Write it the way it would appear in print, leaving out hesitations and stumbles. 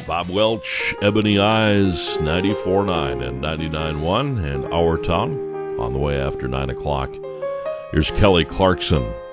Bob Welch, Ebony Eyes, 94.9 and 99.1, and Our Town on the way after 9 o'clock. Here's Kelly Clarkson